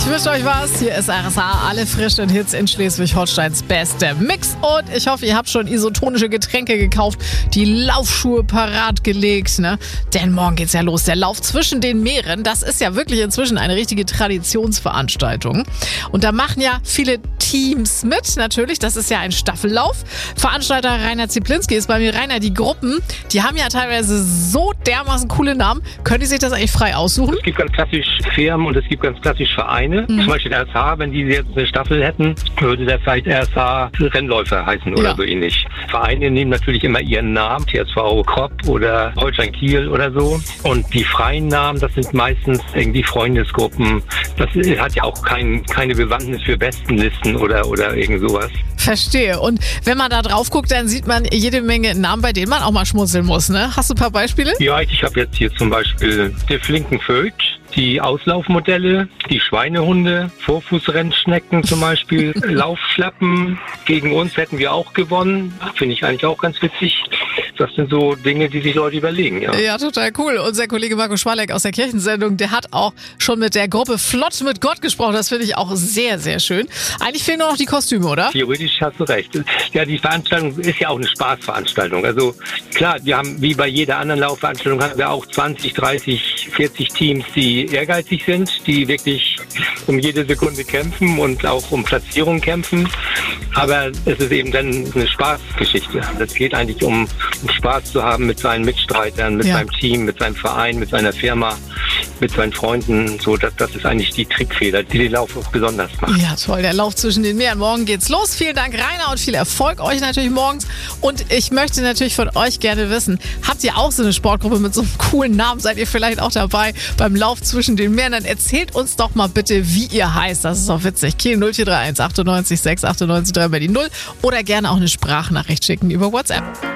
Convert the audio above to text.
Ich wünsche euch was. Hier ist RSA, alle frischen Hits in Schleswig-Holsteins beste Mix. Und ich hoffe, ihr habt schon isotonische Getränke gekauft, die Laufschuhe parat gelegt, ne? Denn morgen geht's ja los. Der Lauf zwischen den Meeren, das ist ja wirklich inzwischen eine richtige Traditionsveranstaltung. Und da machen ja viele Teams mit, natürlich. Das ist ja ein Staffellauf. Veranstalter Rainer Ziplinski ist bei mir. Rainer, die Gruppen, die haben ja teilweise so dermaßen coole Namen. Können die sich das eigentlich frei aussuchen? Es gibt ganz klassisch Firmen und es gibt ganz klassisch Vereine. Zum Beispiel der RSH, wenn die jetzt eine Staffel hätten, würde der vielleicht RSH Rennläufer heißen oder so ähnlich. Vereine nehmen natürlich immer ihren Namen, TSV Kopp oder Holstein Kiel oder so. Und die freien Namen, das sind meistens irgendwie Freundesgruppen. Das hat ja auch keine Bewandtnis für Bestenlisten oder irgend sowas. Verstehe. Und wenn man da drauf guckt, dann sieht man jede Menge Namen, bei denen man auch mal schmunzeln muss, ne? Hast du ein paar Beispiele? Ja, ich habe jetzt hier zum Beispiel der Flinkenvögel, die Auslaufmodelle, die Schweinehunde, Vorfußrennschnecken zum Beispiel, Laufschlappen. Gegen uns hätten wir auch gewonnen. Finde ich eigentlich auch ganz witzig. Das sind so Dinge, die sich Leute überlegen, ja. Ja, total cool. Unser Kollege Marco Schwalek aus der Kirchensendung, der hat auch schon mit der Gruppe Flott mit Gott gesprochen. Das finde ich auch sehr, sehr schön. Eigentlich fehlen nur noch die Kostüme, oder? Theoretisch hast du recht. Ja, die Veranstaltung ist ja auch eine Spaßveranstaltung. Also klar, wir haben, wie bei jeder anderen Laufveranstaltung, haben wir auch 20, 30, 40 Teams, die ehrgeizig sind, die wirklich um jede Sekunde kämpfen und auch um Platzierung kämpfen. Aber es ist eben dann eine Spaßgeschichte. Es geht eigentlich um Spaß zu haben mit seinen Mitstreitern, mit seinem Team, mit seinem Verein, mit seiner Firma, mit seinen Freunden. So, das ist eigentlich die Trickfeder, die den Lauf auch besonders macht. Ja, toll. Der Lauf zwischen den Meeren. Morgen geht's los. Vielen Dank, Rainer, und viel Erfolg euch natürlich morgens. Und ich möchte natürlich von euch gerne wissen, habt ihr auch so eine Sportgruppe mit so einem coolen Namen? Seid ihr vielleicht auch dabei beim Lauf zwischen den Meeren? Dann erzählt uns doch mal bitte, wie ihr heißt. Das ist auch witzig. Kiel 0431 98 6 98 3 bei die 0. Oder gerne auch eine Sprachnachricht schicken über WhatsApp.